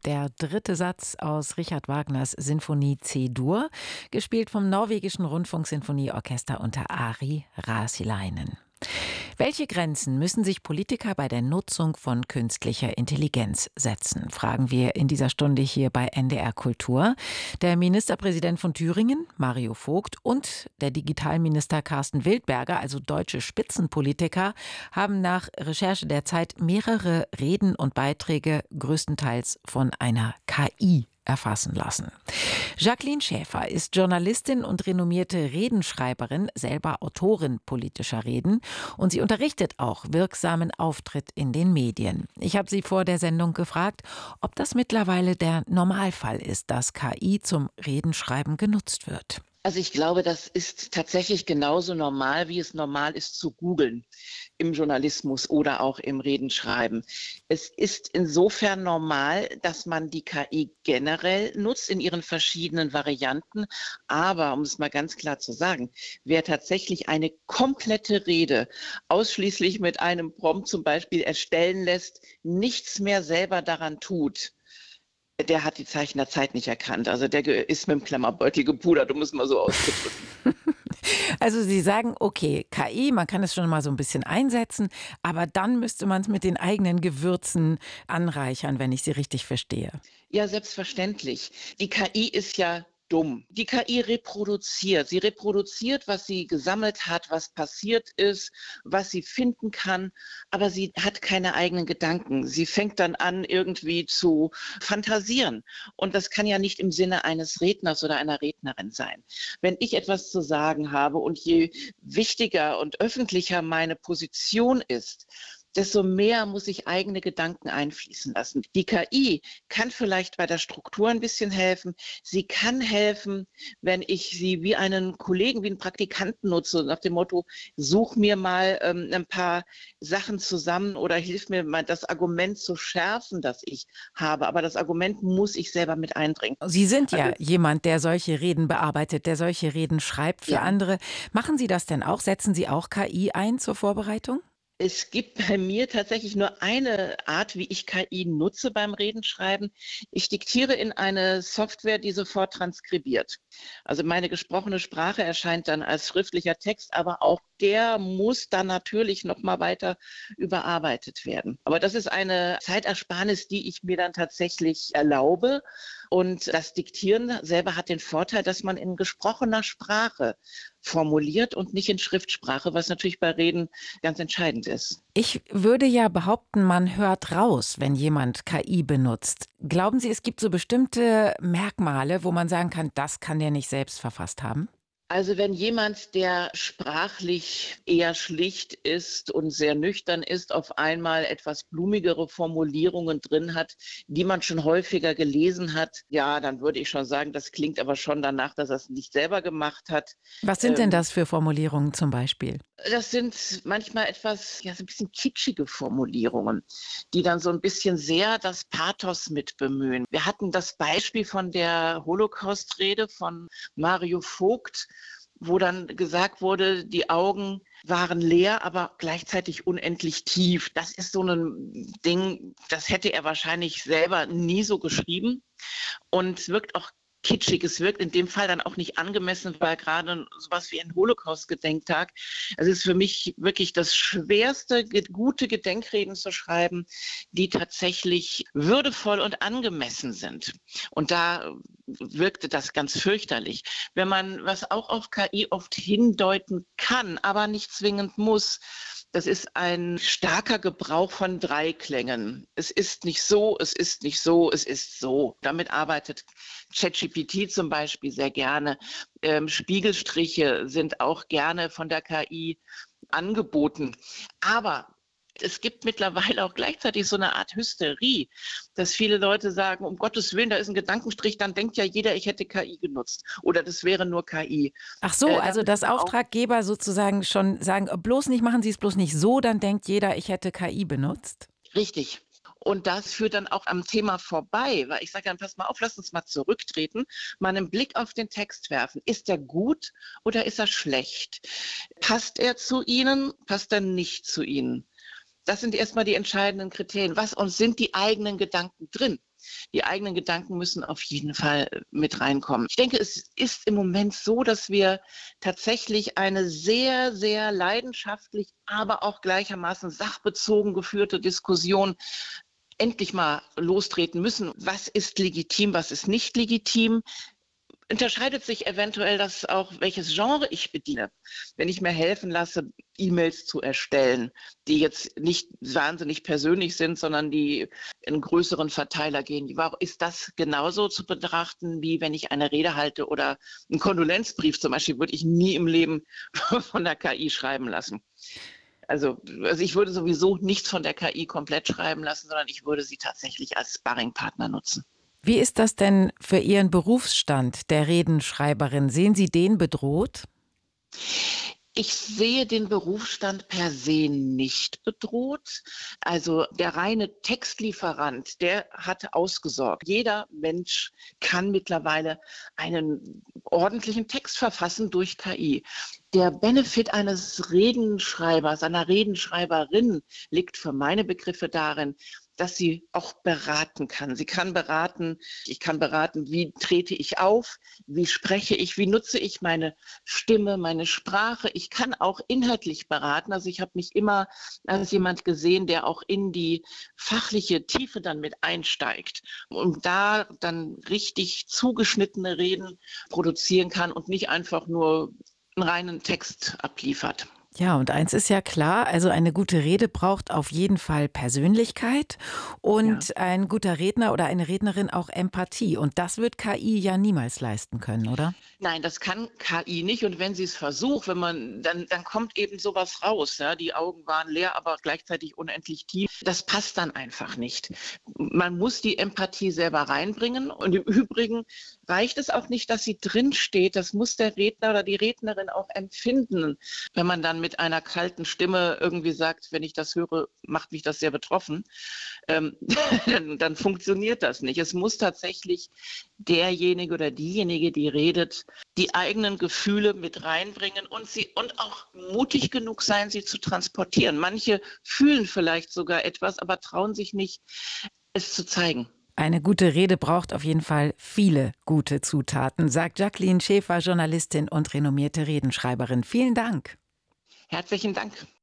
der dritte Satz aus Richard Wagners Sinfonie C-Dur, gespielt vom norwegischen Rundfunksinfonieorchester unter Ari Rasilainen. Welche Grenzen müssen sich Politiker bei der Nutzung von künstlicher Intelligenz setzen, fragen wir in dieser Stunde hier bei NDR Kultur. Der Ministerpräsident von Thüringen, Mario Vogt, und der Digitalminister Carsten Wildberger, also deutsche Spitzenpolitiker, haben nach Recherche der Zeit mehrere Reden und Beiträge größtenteils von einer KI erfassen lassen. Jacqueline Schäfer ist Journalistin und renommierte Redenschreiberin, selber Autorin politischer Reden, und sie unterrichtet auch wirksamen Auftritt in den Medien. Ich habe sie vor der Sendung gefragt, ob das mittlerweile der Normalfall ist, dass KI zum Redenschreiben genutzt wird. Also ich glaube, das ist tatsächlich genauso normal, wie es normal ist zu googeln im Journalismus oder auch im Redenschreiben. Es ist insofern normal, dass man die KI generell nutzt in ihren verschiedenen Varianten. Aber, um es mal ganz klar zu sagen, wer tatsächlich eine komplette Rede ausschließlich mit einem Prompt zum Beispiel erstellen lässt, nichts mehr selber daran tut, der hat die Zeichen der Zeit nicht erkannt. Also der ist mit dem Klammerbeutel gepudert, um es mal so auszudrücken. Also Sie sagen, okay, KI, man kann es schon mal so ein bisschen einsetzen, aber dann müsste man es mit den eigenen Gewürzen anreichern, wenn ich Sie richtig verstehe. Ja, selbstverständlich. Die KI ist ja dumm. Die KI reproduziert. Sie reproduziert, was sie gesammelt hat, was passiert ist, was sie finden kann, aber sie hat keine eigenen Gedanken. Sie fängt dann an, irgendwie zu fantasieren. Und das kann ja nicht im Sinne eines Redners oder einer Rednerin sein. Wenn ich etwas zu sagen habe und je wichtiger und öffentlicher meine Position ist, desto mehr muss ich eigene Gedanken einfließen lassen. Die KI kann vielleicht bei der Struktur ein bisschen helfen. Sie kann helfen, wenn ich sie wie einen Kollegen, wie einen Praktikanten nutze, nach dem Motto, such mir mal ein paar Sachen zusammen oder hilf mir mal, das Argument zu schärfen, das ich habe. Aber das Argument muss ich selber mit einbringen. Sie sind ja Also, jemand, der solche Reden bearbeitet, der solche Reden schreibt für ja. andere. Machen Sie das denn auch? Setzen Sie auch KI ein zur Vorbereitung? Es gibt bei mir tatsächlich nur eine Art, wie ich KI nutze beim Redenschreiben. Ich diktiere in eine Software, die sofort transkribiert. Also meine gesprochene Sprache erscheint dann als schriftlicher Text, aber auch der muss dann natürlich noch mal weiter überarbeitet werden. Aber das ist eine Zeitersparnis, die ich mir dann tatsächlich erlaube. Und das Diktieren selber hat den Vorteil, dass man in gesprochener Sprache formuliert und nicht in Schriftsprache, was natürlich bei Reden ganz entscheidend ist. Ich würde ja behaupten, man hört raus, wenn jemand KI benutzt. Glauben Sie, es gibt so bestimmte Merkmale, wo man sagen kann, das kann der nicht selbst verfasst haben? Also wenn jemand, der sprachlich eher schlicht ist und sehr nüchtern ist, auf einmal etwas blumigere Formulierungen drin hat, die man schon häufiger gelesen hat, ja, dann würde ich schon sagen, das klingt aber schon danach, dass er es nicht selber gemacht hat. Was sind denn Ähm, das für Formulierungen zum Beispiel? Das sind manchmal etwas, ja, so ein bisschen kitschige Formulierungen, die dann so ein bisschen sehr das Pathos mit bemühen. Wir hatten das Beispiel von der Holocaust-Rede von Mario Vogt, wo dann gesagt wurde, die Augen waren leer, aber gleichzeitig unendlich tief. Das ist so ein Ding, das hätte er wahrscheinlich selber nie so geschrieben und wirkt auch kitschig. Es wirkt in dem Fall dann auch nicht angemessen, weil gerade sowas wie ein Holocaust-Gedenktag, es ist für mich wirklich das Schwerste, gute Gedenkreden zu schreiben, die tatsächlich würdevoll und angemessen sind. Und da wirkte das ganz fürchterlich. Wenn man, was auch auf KI oft hindeuten kann, aber nicht zwingend muss, das ist ein starker Gebrauch von Dreiklängen. Es ist nicht so, es ist nicht so, es ist so. Damit arbeitet ChatGPT zum Beispiel sehr gerne. Spiegelstriche sind auch gerne von der KI angeboten. Aber es gibt mittlerweile auch gleichzeitig so eine Art Hysterie, dass viele Leute sagen, um Gottes Willen, da ist ein Gedankenstrich, dann denkt ja jeder, ich hätte KI genutzt oder das wäre nur KI. Ach so, Da also müssen dass wir auch Auftraggeber sozusagen schon sagen, bloß nicht, machen Sie es bloß nicht so, dann denkt jeder, ich hätte KI benutzt. richtig. Und das führt dann auch am Thema vorbei, weil ich sage dann, pass mal auf, lass uns mal zurücktreten, mal einen Blick auf den Text werfen. Ist er gut oder ist er schlecht? Passt er zu Ihnen, passt er nicht zu Ihnen? Das sind erstmal die entscheidenden Kriterien. Was und sind die eigenen Gedanken drin? Die eigenen Gedanken müssen auf jeden Fall mit reinkommen. Ich denke, es ist im Moment so, dass wir tatsächlich eine sehr, sehr leidenschaftlich, aber auch gleichermaßen sachbezogen geführte Diskussion endlich mal lostreten müssen. Was ist legitim, was ist nicht legitim? Unterscheidet sich eventuell das auch, welches Genre ich bediene, wenn ich mir helfen lasse, E-Mails zu erstellen, die jetzt nicht wahnsinnig persönlich sind, sondern die in einen größeren Verteiler gehen. Ist das genauso zu betrachten, wie wenn ich eine Rede halte oder einen Kondolenzbrief zum Beispiel, würde ich nie im Leben von der KI schreiben lassen. Also ich würde sowieso nichts von der KI komplett schreiben lassen, sondern ich würde sie tatsächlich als Sparringpartner nutzen. Wie ist das denn für Ihren Berufsstand der Redenschreiberin? Sehen Sie den bedroht? Ich sehe den Berufsstand per se nicht bedroht. Also der reine Textlieferant, der hat ausgesorgt. Jeder Mensch kann mittlerweile einen ordentlichen Text verfassen durch KI. Der Benefit eines Redenschreibers, einer Redenschreiberin liegt für meine Begriffe darin, dass sie auch beraten kann. Sie kann beraten, ich kann beraten, wie trete ich auf, wie spreche ich, wie nutze ich meine Stimme, meine Sprache. Ich kann auch inhaltlich beraten. Also ich habe mich immer als jemand gesehen, der auch in die fachliche Tiefe dann mit einsteigt und da dann richtig zugeschnittene Reden produzieren kann und nicht einfach nur einen reinen Text abliefert. Ja, und eins ist ja klar, also eine gute Rede braucht auf jeden Fall Persönlichkeit Ja. und ein guter Redner oder eine Rednerin auch Empathie. Und das wird KI ja niemals leisten können, oder? Nein, das kann KI nicht. Und wenn sie es versucht, dann kommt eben sowas raus. Ja? Die Augen waren leer, aber gleichzeitig unendlich tief. Das passt dann einfach nicht. Man muss die Empathie selber reinbringen. Und im Übrigen reicht es auch nicht, dass sie drinsteht. Das muss der Redner oder die Rednerin auch empfinden. Wenn man dann mit einer kalten Stimme irgendwie sagt, wenn ich das höre, macht mich das sehr betroffen, dann funktioniert das nicht. Es muss tatsächlich derjenige oder diejenige, die redet, die eigenen Gefühle mit reinbringen und auch mutig genug sein, sie zu transportieren. Manche fühlen vielleicht sogar etwas, aber trauen sich nicht, es zu zeigen. Eine gute Rede braucht auf jeden Fall viele gute Zutaten, sagt Jacqueline Schäfer, Journalistin und renommierte Redenschreiberin. Vielen Dank. Herzlichen Dank.